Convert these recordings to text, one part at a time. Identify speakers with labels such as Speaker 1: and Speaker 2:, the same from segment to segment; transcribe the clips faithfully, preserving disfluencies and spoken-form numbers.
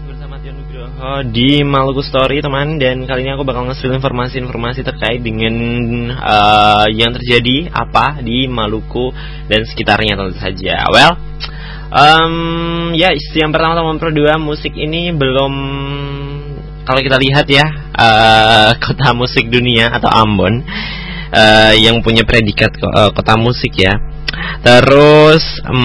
Speaker 1: bersama Tio Nugroho di Maluku Story teman. Dan kali ini aku bakal nge-spill informasi-informasi terkait dengan uh, yang terjadi apa di Maluku dan sekitarnya tentu saja. Well, um, ya yang pertama teman Pro dua, musik ini belum, kalau kita lihat ya, uh, kota musik dunia atau Ambon uh, yang punya predikat uh, kota musik ya. Terus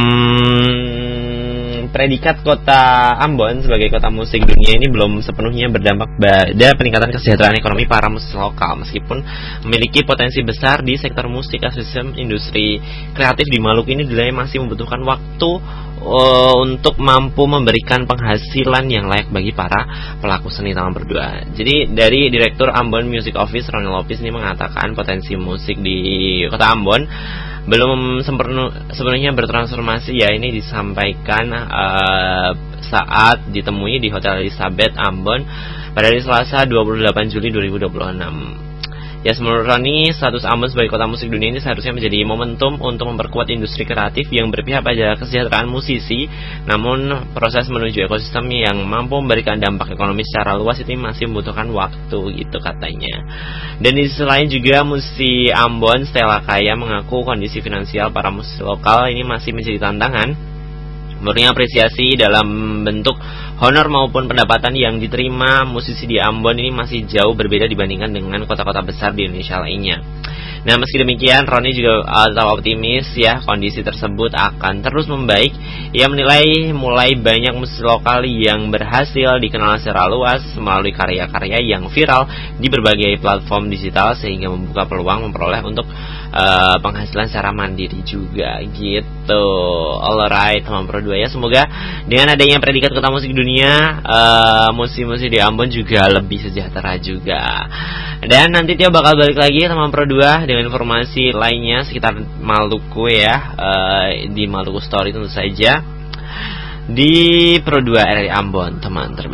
Speaker 1: um, predikat kota Ambon sebagai kota musik dunia ini belum sepenuhnya berdampak pada peningkatan kesejahteraan ekonomi para musisi lokal, meskipun memiliki potensi besar di sektor musik. Ekosistem industri kreatif di Maluku ini dinilai masih membutuhkan waktu uh, untuk mampu memberikan penghasilan yang layak bagi para pelaku seni tangan berdua. Jadi dari Direktur Ambon Music Office Ronnie Lopez ini mengatakan potensi musik di kota Ambon belum sepenuhnya bertransformasi. Ya, ini disampaikan uh, saat ditemui di Hotel Elizabeth Ambon pada hari Selasa dua puluh delapan Juli dua ribu dua puluh enam. Ya, menurut Roni, status Ambon sebagai kota musik dunia ini seharusnya menjadi momentum untuk memperkuat industri kreatif yang berpihak pada kesejahteraan musisi. Namun proses menuju ekosistem yang mampu memberikan dampak ekonomi secara luas ini masih membutuhkan waktu, gitu katanya. Dan di sisi lain juga musisi Ambon Stella Kaya mengaku kondisi finansial para musisi lokal ini masih menjadi tantangan. Menurutnya apresiasi dalam bentuk honor maupun pendapatan yang diterima musisi di Ambon ini masih jauh berbeda dibandingkan dengan kota-kota besar di Indonesia lainnya. Nah, meski demikian, Roni juga tetap optimis ya kondisi tersebut akan terus membaik. Ia menilai mulai banyak musisi lokal yang berhasil dikenal secara luas melalui karya-karya yang viral di berbagai platform digital, sehingga membuka peluang memperoleh untuk uh, penghasilan secara mandiri juga, gitu. Alright, teman Pro dua ya, semoga dengan adanya predikat kota musik dunia, uh, musisi-musisi di Ambon juga lebih sejahtera juga. Dan nanti Tio bakal balik lagi teman Pro dua dengan informasi lainnya sekitar Maluku ya, uh, di Maluku Story tentu saja di Pro dua R R I Ambon, teman terbaik.